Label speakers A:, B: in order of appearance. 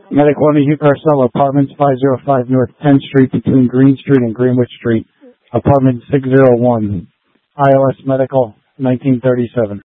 A: Medical Only Hugh Carcella, Apartments 505 North 10th Street between Green Street and Greenwich Street. Apartment 601. ILS Medical, 1937.